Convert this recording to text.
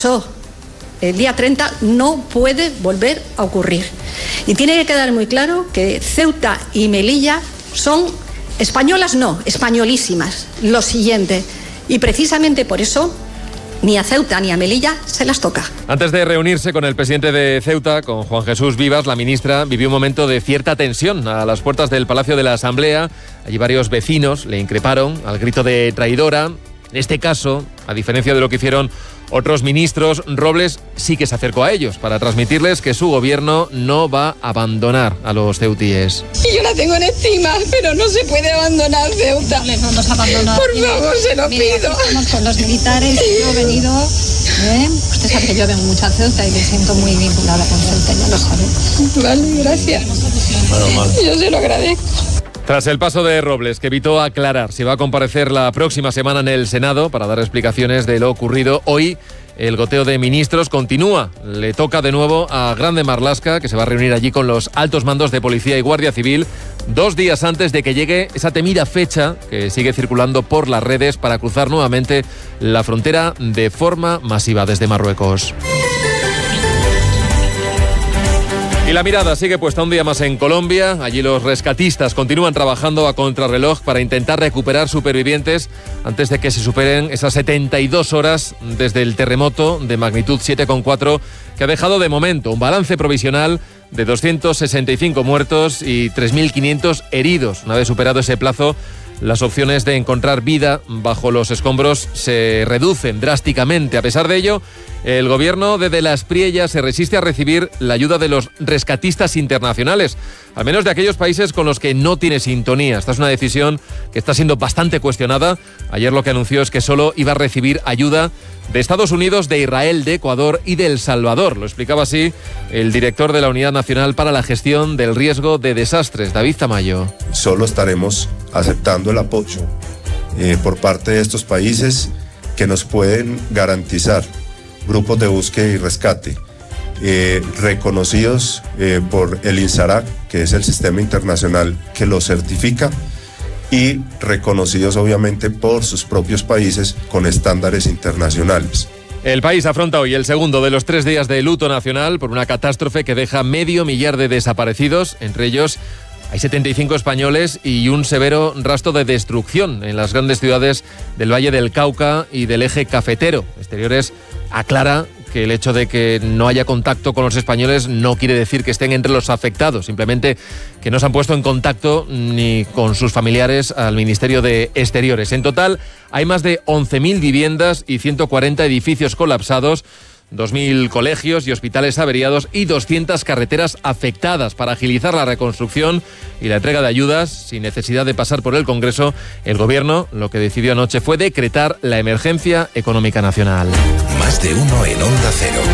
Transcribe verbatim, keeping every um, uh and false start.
El día treinta no puede volver a ocurrir. Y tiene que quedar muy claro que Ceuta y Melilla son españolas, no, españolísimas. Lo siguiente. Y precisamente por eso ni a Ceuta ni a Melilla se las toca. Antes de reunirse con el presidente de Ceuta, con Juan Jesús Vivas, la ministra vivió un momento de cierta tensión a las puertas del Palacio de la Asamblea. Allí varios vecinos le increparon al grito de traidora. En este caso, a diferencia de lo que hicieron otros ministros, Robles sí que se acercó a ellos para transmitirles que su gobierno no va a abandonar a los ceutíes. Y yo la tengo en estima, pero no se puede abandonar Ceuta. No les vamos a abandonar. Por favor, se lo Mire, pido. Estamos con los militares, yo he venido, ¿eh? Usted sabe que yo vengo mucho a Ceuta y me siento muy vinculada con Ceuta, ya lo sabe. Vale, gracias. Yo se lo agradezco. Tras el paso de Robles, que evitó aclarar si va a comparecer la próxima semana en el Senado para dar explicaciones de lo ocurrido, hoy el goteo de ministros continúa. Le toca de nuevo a Grande Marlaska, que se va a reunir allí con los altos mandos de Policía y Guardia Civil, dos días antes de que llegue esa temida fecha que sigue circulando por las redes para cruzar nuevamente la frontera de forma masiva desde Marruecos. Y la mirada sigue puesta un día más en Colombia. Allí los rescatistas continúan trabajando a contrarreloj para intentar recuperar supervivientes antes de que se superen esas setenta y dos horas desde el terremoto de magnitud siete coma cuatro que ha dejado de momento un balance provisional de doscientos sesenta y cinco muertos y tres mil quinientos heridos. Una vez superado ese plazo, las opciones de encontrar vida bajo los escombros se reducen drásticamente. A pesar de ello, el gobierno de De la Espriella se resiste a recibir la ayuda de los rescatistas internacionales, al menos de aquellos países con los que no tiene sintonía. Esta es una decisión que está siendo bastante cuestionada. Ayer lo que anunció es que solo iba a recibir ayuda de Estados Unidos, de Israel, de Ecuador y de El Salvador. Lo explicaba así el director de la Unidad Nacional para la Gestión del Riesgo de Desastres, David Tamayo. Solo estaremos aceptando el apoyo eh, por parte de estos países que nos pueden garantizar grupos de búsqueda y rescate eh, reconocidos eh, por el INSARAC, que es el sistema internacional que los certifica, y reconocidos obviamente por sus propios países con estándares internacionales. El país afronta hoy el segundo de los tres días de luto nacional por una catástrofe que deja medio millar de desaparecidos. Entre ellos hay setenta y cinco españoles y un severo rastro de destrucción en las grandes ciudades del Valle del Cauca y del eje cafetero. Exteriores aclara que el hecho de que no haya contacto con los españoles no quiere decir que estén entre los afectados, simplemente que no se han puesto en contacto ni con sus familiares al Ministerio de Exteriores. En total hay más de once mil viviendas y ciento cuarenta edificios colapsados, dos mil colegios y hospitales averiados y doscientas carreteras afectadas. Para agilizar la reconstrucción y la entrega de ayudas, sin necesidad de pasar por el Congreso, el Gobierno lo que decidió anoche fue decretar la emergencia económica nacional. Más de uno en Onda Cero.